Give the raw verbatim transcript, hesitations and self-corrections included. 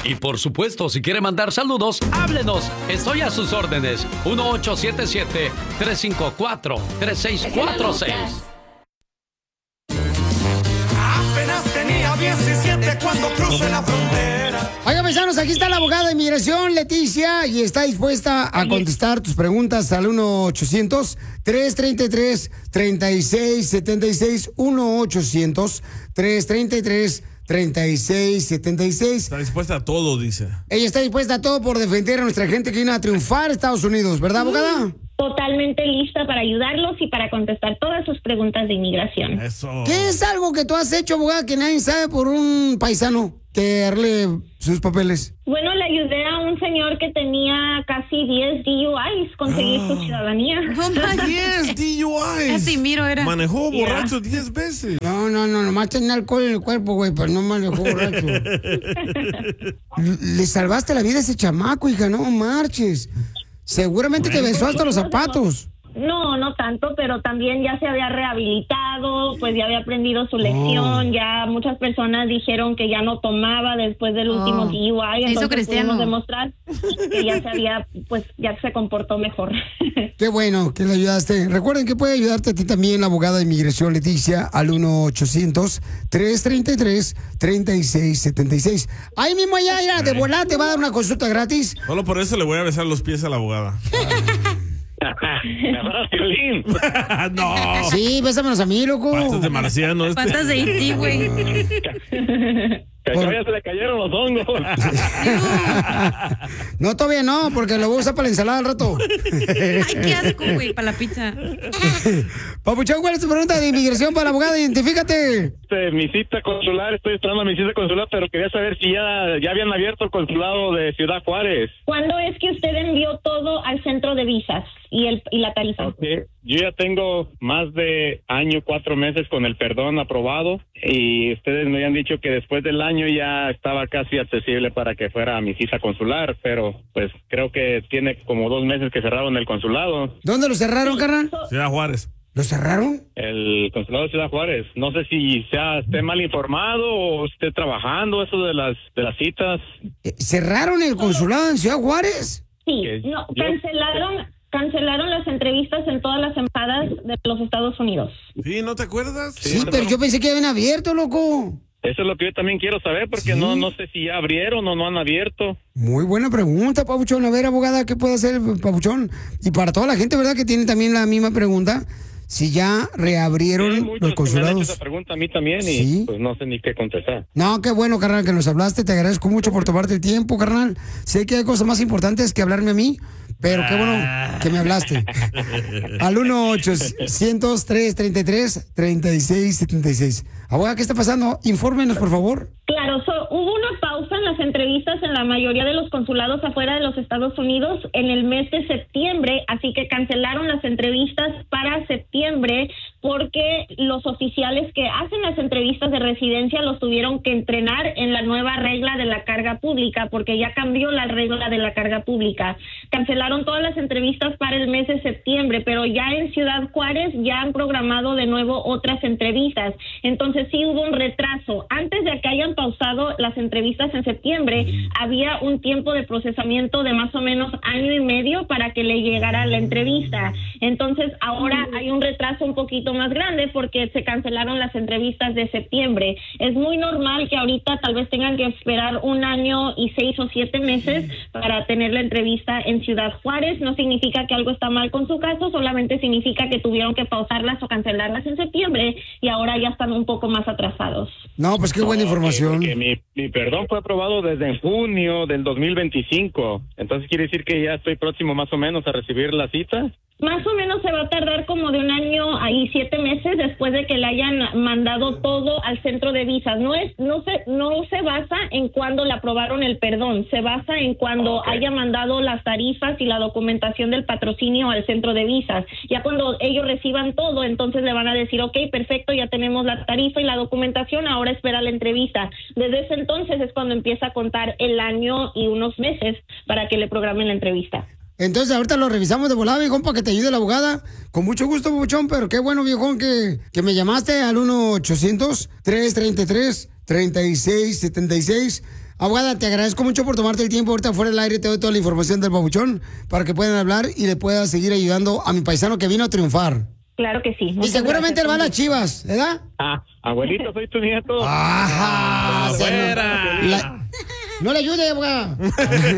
Y por supuesto, si quiere mandar saludos, háblenos. Estoy a sus órdenes. uno ocho siete siete, tres cinco cuatro, tres seis cuatro seis. Apenas tenía diecisiete cuando crucé la frontera. Oiga, paisanos, aquí está la abogada de inmigración, Leticia, y está dispuesta a contestar tus preguntas al uno ochocientos, tres treinta y tres, treinta y seis setenta y seis. uno ochocientos, tres treinta y tres, treinta y seis setenta y seis. Está dispuesta a todo, dice. Ella está dispuesta a todo por defender a nuestra gente que viene a triunfar a Estados Unidos, ¿verdad, abogada? Totalmente lista para ayudarlos y para contestar todas sus preguntas de inmigración. Eso. ¿Qué es algo que tú has hecho, abogada, que nadie sabe por un paisano que darle sus papeles? Bueno, le ayudé a un señor que tenía casi diez D U Is conseguir su ciudadanía. No, diez D U Is. Casimiro era. Manejó borracho diez veces. No, no, no, nomás tenía alcohol en el cuerpo, güey, pero no manejó borracho. Le salvaste la vida a ese chamaco, hija, no marches. Seguramente te besó hasta los zapatos. No, no tanto, pero también ya se había rehabilitado, pues ya había aprendido su lección, oh. ya muchas personas dijeron que ya no tomaba después del último oh. D U I, entonces pudimos demostrar que ya se había, pues ya se comportó mejor. Qué bueno que le ayudaste. Recuerden que puede ayudarte a ti también la abogada de inmigración Leticia al uno ochocientos, tres treinta y tres, treinta y seis setenta y seis. Ahí mismo allá, ya, de volada te va a dar una consulta gratis. Solo por eso le voy a besar los pies a la abogada. Piolín. No. Sí, bésamelos a mí, loco. Patas de marciano. Este. Patas de I T, güey. Por... Ya se le cayeron los hongos. No, todavía no, porque lo voy a usar para la ensalada al rato. Ay, qué asco, güey, para la pizza. Papuchón, ¿cuál es tu pregunta de inmigración para la abogada? Identifícate. Este, mi cita consular, estoy esperando mi cita consular, pero quería saber si ya, ya habían abierto el consulado de Ciudad Juárez. ¿Cuándo es que usted envió todo al centro de visas y el y la tarifa? Okay. Yo ya tengo más de año, cuatro meses con el perdón aprobado y ustedes me habían dicho que después del año ya estaba casi accesible para que fuera a mi cita consular, pero pues creo que tiene como dos meses que cerraron el consulado. ¿Dónde lo cerraron, carnal? Ciudad Juárez. ¿Lo cerraron? El consulado de Ciudad Juárez. No sé si sea esté mal informado o esté trabajando eso de las de las citas. ¿Cerraron el consulado en Ciudad Juárez? Sí, no, cancelaron... Cancelaron las entrevistas en todas las embajadas de los Estados Unidos. Sí, ¿no te acuerdas? Sí, sí, pero yo pensé que habían abierto, loco. Eso es lo que yo también quiero saber, porque ¿sí? no no sé si ya abrieron o no han abierto. Muy buena pregunta, Papuchón. A ver, abogada, ¿qué puede hacer, Papuchón? Y para toda la gente, ¿verdad? Que tiene también la misma pregunta. Si ya reabrieron sí, los consulados. Me han hecho esa pregunta a mí también y ¿sí? Pues no sé ni qué contestar. No, qué bueno, carnal, que nos hablaste. Te agradezco mucho por tomarte el tiempo, carnal. Sé que hay cosas más importantes que hablarme a mí, pero qué bueno que me hablaste. Al uno ochocientos, tres treinta y tres, treinta y seis setenta y seis. Abogada, ¿qué está pasando? Infórmenos, por favor. Claro, so, hubo una pausa en las entrevistas en la mayoría de los consulados afuera de los Estados Unidos en el mes de septiembre, así que cancelaron las entrevistas para septiembre porque los oficiales que hacen las entrevistas de residencia los tuvieron que entrenar en la nueva regla de la carga pública, porque ya cambió la regla de la carga pública. Cancelaron todas las entrevistas para el mes de septiembre, pero ya en Ciudad Juárez ya han programado de nuevo otras entrevistas. Entonces sí hubo un retraso. Antes de que hayan pausado las entrevistas en septiembre, había un tiempo de procesamiento de más o menos año y medio para que le llegara la entrevista. Entonces ahora hay un retraso un poquito más grande porque se cancelaron las entrevistas de septiembre. Es muy normal que ahorita tal vez tengan que esperar un año y seis o siete meses para tener la entrevista en Ciudad Juárez. No significa que algo está mal con su caso, solamente significa que tuvieron que pausarlas o cancelarlas en septiembre y ahora ya están un poco más atrasados. No, pues qué buena no, información. Porque mi, mi perdón fue aprobado desde junio del dos mil veinticinco. Entonces quiere decir que ya estoy próximo más o menos a recibir la cita. Más o menos se va a tardar como de un año y siete meses después de que le hayan mandado todo al centro de visas. No es, no se, no se basa en cuando le aprobaron el perdón, se basa en cuando okay. haya mandado las tarifas y la documentación del patrocinio al centro de visas. Ya cuando ellos reciban todo, entonces le van a decir, ok, perfecto, ya tenemos la tarifa y la documentación, ahora espera la entrevista. Desde ese entonces es cuando empieza a contar el año y unos meses para que le programen la entrevista. Entonces ahorita lo revisamos de volada, viejón, para que te ayude la abogada. Con mucho gusto, Papuchón, pero qué bueno, viejón, que, que me llamaste al uno ochocientos, tres treinta y tres, treinta y seis setenta y seis. Abogada, te agradezco mucho por tomarte el tiempo. Ahorita fuera del aire te doy toda la información del babuchón para que puedan hablar y le puedas seguir ayudando a mi paisano que vino a triunfar. Claro que sí. Y Muchas seguramente gracias. él va a las Chivas, ¿verdad? Ah, abuelito, soy tu nieto. ¡Ajá! ¡Fuera! La- No le ayude, abogada.